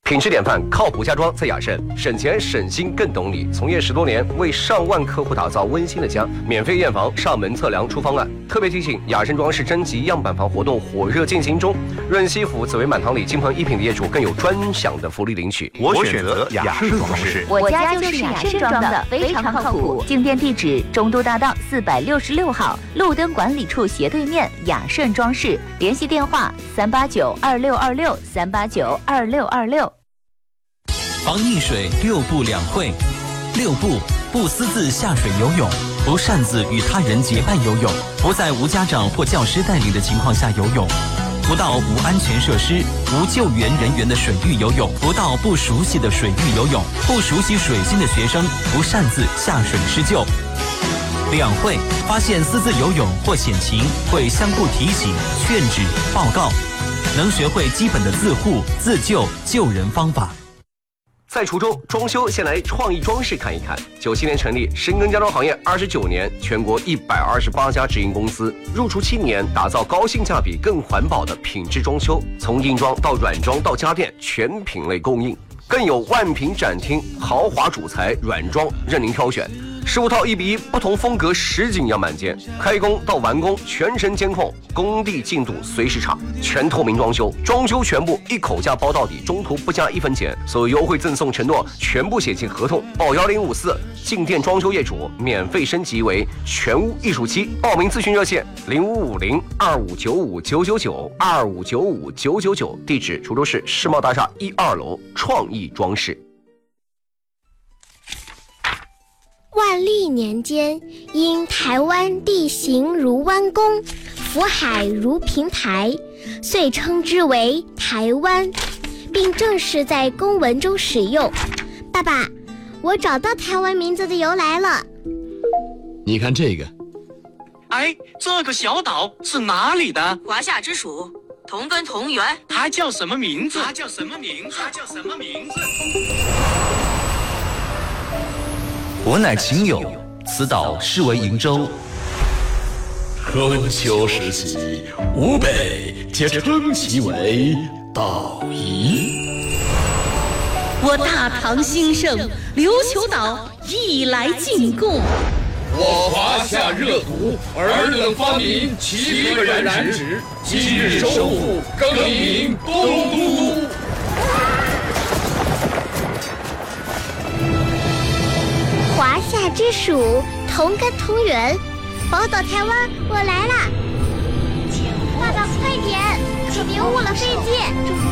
品质典范，靠谱家装在雅盛，省钱省心更懂你。从业10多年，为上万客户打造温馨的家，免费验房、上门测量出方案。特别提醒，雅盛装饰征集样板房活动火热进行中，润西府紫薇满堂里金鹏一品的业主更有专享的福利领取。 我选择雅盛装饰， 我家就是雅盛装的，非常靠谱。进店地址：中都大道466号，路灯管理处斜对面，雅盛装饰。联系电话：3892626，3892626。 防溺水6步2会：6步，不私自下水游泳，不擅自与他人结伴游泳，不在无家长或教师带领的情况下游泳，不到无安全设施、无救援人员的水域游泳，不到不熟悉的水域游泳，不熟悉水性的学生不擅自下水施救。2会，发现私自游泳或险情，会相互提醒、劝止、报告，能学会基本的自护、自救、救人方法。 在滁州装修，先来创意装饰看一看。97年成立，深耕家装行业29年，全国128家直营公司，入厨7年，打造高性价比、更环保的品质装修，从硬装到软装到家电，全品类供应，更有万品展厅、豪华主材、软装任您挑选。15套1:1，不同风格实景样板间，开工到完工全程监控，工地进度随时查，全透明装修，装修全部一口价包到底，中途不加1分钱，所有优惠赠送承诺全部写进合同，报1054，进店装修业主免费升级为全屋艺术漆，报名咨询热线0550-2595-999，2595-999，地址滁州市世贸大厦1、2楼创意装饰。 万历年间，因台湾地形如弯弓，福海如平台，遂称之为台湾，并正式在公文中使用。爸爸，我找到台湾名字的由来了。 你看这个， 哎，这个小岛是哪里的？ 华夏之属，同根同源。 它叫什么名字？ 我乃秦友，此岛是为瀛洲。 春秋时期，吴北皆称其为岛夷。 我大唐兴盛，琉球岛亦来进贡。 我华夏热毒，尔等发明齐个染指，今日收复，更名东都。 华夏之属，同根同源，宝岛台湾，我来了！爸爸快点，可别误了飞机！